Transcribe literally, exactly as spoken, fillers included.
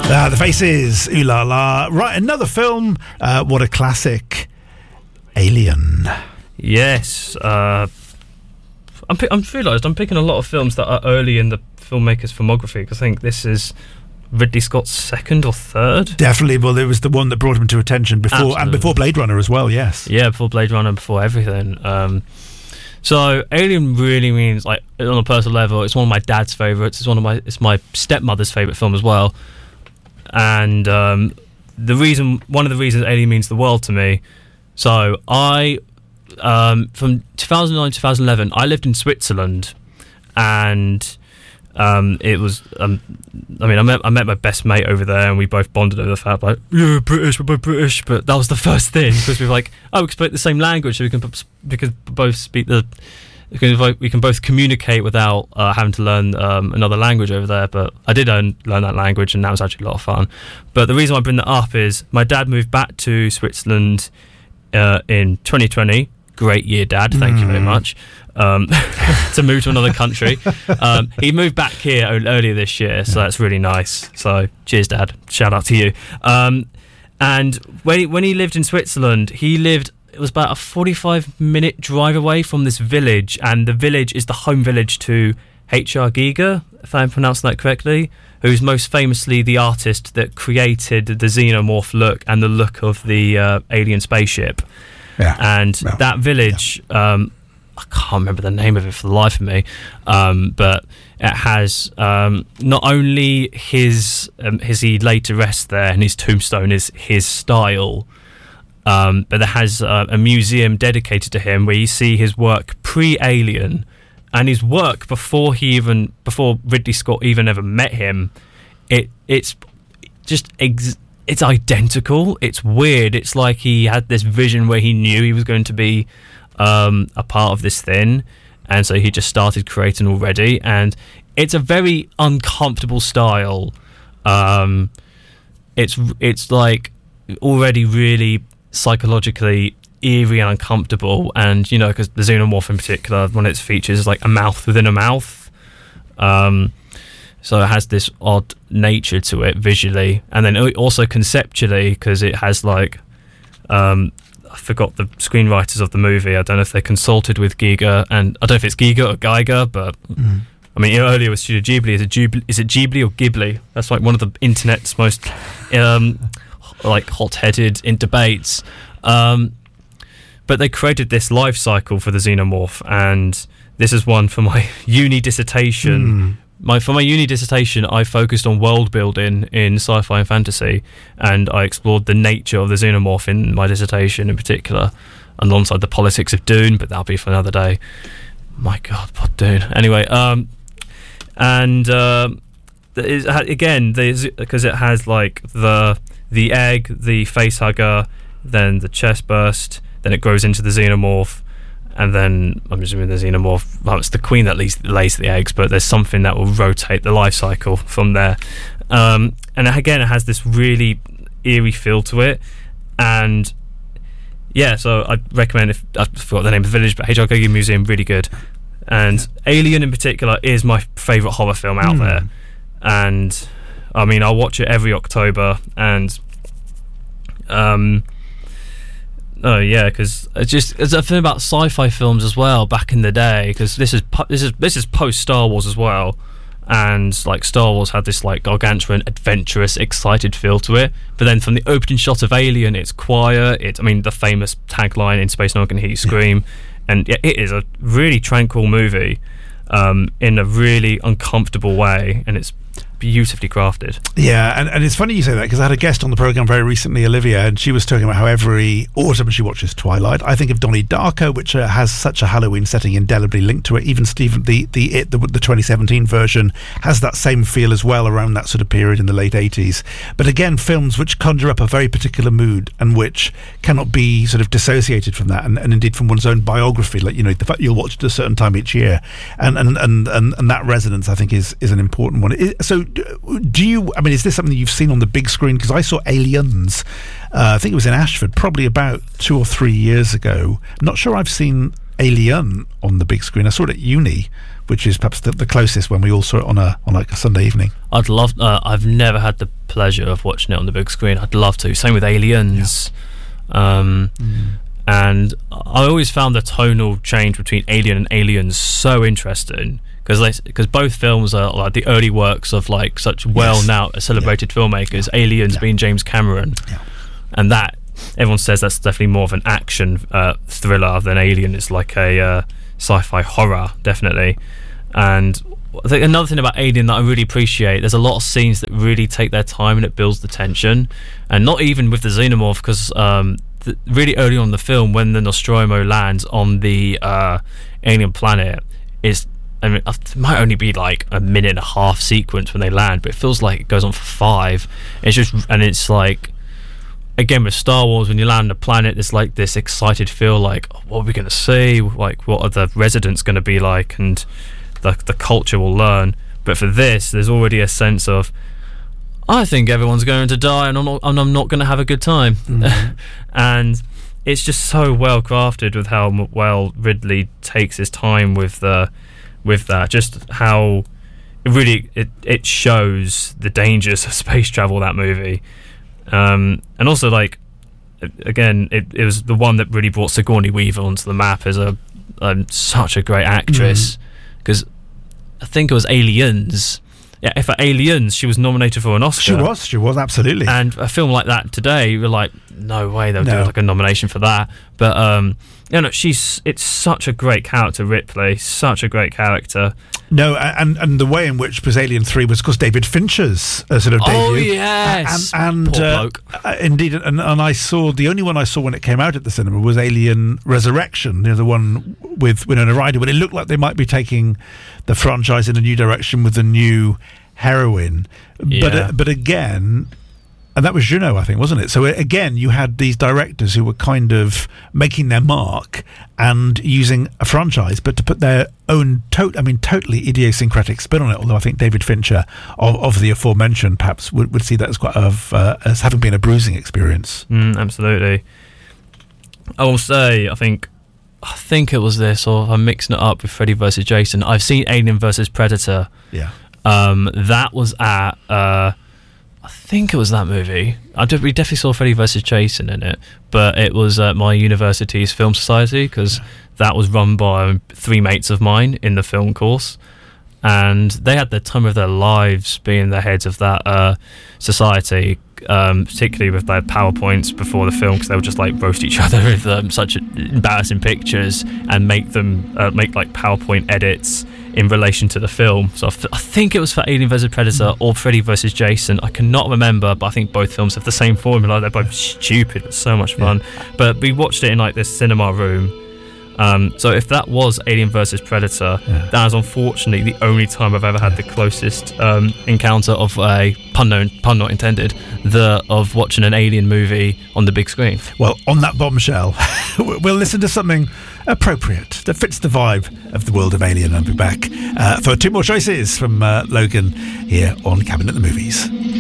Uh, the Faces, ooh la la. Right, another film. Uh, what a classic. Alien. Yes. Uh, I'm, I'm realised I'm picking a lot of films that are early in the filmmaker's filmography, because I think this is Ridley Scott's second or third. Definitely. Well, it was the one that brought him to attention before, Absolutely. and before Blade Runner as well, yes. Yeah, before Blade Runner, before everything. Um, so Alien really means, like, on a personal level, it's one of my dad's favourites. It's one of my, it's my stepmother's favourite film as well. And um, the reason, one of the reasons Alien means the world to me. So I, um, from two thousand nine to two thousand eleven, I lived in Switzerland, and um, it was, um, I mean, I met I met my best mate over there, and we both bonded over the fact, like, yeah, British, we're both British. But that was the first thing, because we were like, oh, we can speak the same language, so we can we can both speak the. We can both communicate without uh, having to learn um, another language over there. But I did learn, learn that language, and that was actually a lot of fun. But the reason I bring that up is my dad moved back to Switzerland uh, in twenty twenty. Great year, Dad. Thank mm. you very much. Um, to move to another country. Um, he moved back here earlier this year, so that's really nice. So cheers, Dad. Shout out to you. Um, and when he, when he lived in Switzerland, he lived... It was about a forty-five minute drive away from this village, and the village is the home village to H R. Giger, if I'm pronouncing that correctly, who's most famously the artist that created the xenomorph look and the look of the uh, alien spaceship. Yeah. And yeah. that village, yeah. um, I can't remember the name of it for the life of me, um, but it has um, not only his, um, his he laid to rest there, and his tombstone is his style. Um, but there has uh, a museum dedicated to him where you see his work pre-Alien, and his work before he even before Ridley Scott even ever met him. It it's just ex- it's identical. It's weird. It's like he had this vision where he knew he was going to be um, a part of this thing, and so he just started creating already. And it's a very uncomfortable style. Um, it's it's like already really psychologically eerie and uncomfortable, and you know, because the xenomorph in particular, one of its features is like a mouth within a mouth, um, so it has this odd nature to it visually, and then also conceptually, because it has like um, I forgot the screenwriters of the movie. I don't know if they consulted with Giger, and I don't know if it's Giger or Geiger, but mm. I mean, earlier with Studio Ghibli, is it Ghibli, is it Ghibli or Ghibli? That's like one of the internet's most um, like hot-headed in debates, um, but they created this life cycle for the xenomorph, and this is one for my uni dissertation. Mm. My for my uni dissertation, I focused on world building in sci-fi and fantasy, and I explored the nature of the xenomorph in my dissertation in particular, alongside the politics of Dune. But that'll be for another day. My God, what Dune? Anyway, um, and uh, again, because it has like the the egg, the facehugger, then the chest burst, then it grows into the xenomorph, and then I'm assuming the xenomorph, well, it's the queen that lays, lays the eggs, but there's something that will rotate the life cycle from there. Um, and again, it has this really eerie feel to it, and yeah, so I recommend, if I forgot the name of the village, but H R. Giger Museum, really good. And Alien in particular is my favourite horror film out mm. there, and I mean, I'll watch it every October, and um, oh yeah, because it's just it's a thing about sci-fi films as well back in the day, because this is this is this is post Star Wars as well, and like Star Wars had this like gargantuan, adventurous, excited feel to it, but then from the opening shot of Alien, it's quiet. It's I mean the famous tagline, "In space, no one can hear you scream," and yeah, it is a really tranquil movie, um, in a really uncomfortable way, and it's beautifully crafted. Yeah, and, and it's funny you say that, because I had a guest on the programme very recently, Olivia, and she was talking about how every autumn she watches Twilight. I think of Donnie Darko, which uh, has such a Halloween setting indelibly linked to it. Even Stephen, the the it the, the twenty seventeen version has that same feel as well, around that sort of period in the late eighties. But again, films which conjure up a very particular mood and which cannot be sort of dissociated from that, and, and indeed from one's own biography. Like, you know, the fact you'll watch it at a certain time each year, and and and and, and that resonance, I think, is is an important one. It, so. Do you, I mean, is this something you've seen on the big screen? Because I saw Aliens, uh, I think it was in Ashford, probably about two or three years ago. I'm not sure I've seen Alien on the big screen. I saw it at uni, which is perhaps the, the closest, when we all saw it on a on like a Sunday evening. I'd love. Uh, I've never had the pleasure of watching it on the big screen. I'd love to. Same with Aliens. Yeah. Um, mm. And I always found the tonal change between Alien and Aliens so interesting, because because both films are like the early works of like such well-known, yes. celebrated yeah. filmmakers. Yeah. Aliens yeah. being James Cameron, yeah. and that everyone says that's definitely more of an action uh, thriller than Alien. It's like a uh, sci-fi horror, definitely. And I think another thing about Alien that I really appreciate, there's a lot of scenes that really take their time and it builds the tension, and not even with the xenomorph, because um, th- really early on in the film, when the Nostromo lands on the uh, alien planet, is I mean, it might only be like a minute and a half sequence when they land, but it feels like it goes on for five. It's just, and it's like, again with Star Wars, when you land on a planet, there's like this excited feel, like, oh, what are we going to see? Like, what are the residents going to be like? And the the culture will learn. But for this, there's already a sense of, I think everyone's going to die, and I'm not, and I'm not going to have a good time. Mm-hmm. And it's just so well crafted with how well Ridley takes his time with the. with that, just how it really it, it shows the dangers of space travel, that movie. Um, and also, like, again, it, it was the one that really brought Sigourney Weaver onto the map as a um, such a great actress, because mm. I think it was Aliens. Yeah, for Aliens, she was nominated for an Oscar. She was, she was, absolutely. And a film like that today, we're like, no way they'll no. do like a nomination for that. But um, you know, she's it's such a great character, Ripley, such a great character. No, and and the way in which Alien three was, of course, David Fincher's uh, sort of debut. Oh yes, and, and Poor uh, bloke. Uh, indeed, and, and I saw the only one I saw when it came out at the cinema was Alien Resurrection, you know, the one with Winona Ryder. But it looked like they might be taking the franchise in a new direction with a new heroine. Yeah. But uh, but again. And that was Juno, I think, wasn't it? So again, you had these directors who were kind of making their mark and using a franchise, but to put their own, to- I mean, totally idiosyncratic spin on it. Although I think David Fincher, of, of the aforementioned, perhaps would, would see that as quite of uh, as having been a bruising experience. Mm, absolutely. I will say, I think, I think it was this, or I'm mixing it up with Freddy versus Jason. I've seen Alien versus Predator. Yeah. Um, that was at. Uh, I think it was that movie. I did, we definitely saw Freddy versus Jason in it, but it was at my university's film society, because yeah. that was run by three mates of mine in the film course, and they had the time of their lives being the heads of that uh, society, um, particularly with their PowerPoints before the film, because they would just like roast each other with um, such embarrassing pictures and make them uh, make like PowerPoint edits in relation to the film. So I, th- I think it was for Alien versus Predator or Freddy versus Jason. I cannot remember, but I think both films have the same formula. They're both stupid, but so much fun. Yeah. But we watched it in like this cinema room. Um, so if that was Alien versus Predator, yeah. that is unfortunately the only time I've ever had the closest um, encounter of a pun, no, pun not intended, the of watching an Alien movie on the big screen. Well, on that bombshell, we'll listen to something appropriate that fits the vibe of the world of Alien, and be back uh, for two more choices from uh, Logan here on Cabin at the Movies.